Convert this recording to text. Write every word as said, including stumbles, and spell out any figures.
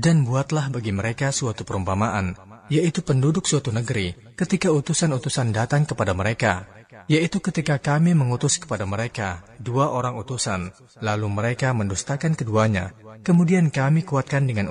Dan buatlah bagi mereka suatu perumpamaan, yaitu penduduk suatu negeri, ketika utusan-utusan datang kepada mereka, yaitu ketika kami mengutus kepada mereka dua orang utusan, lalu mereka mendustakan keduanya, kemudian kami kuatkan dengan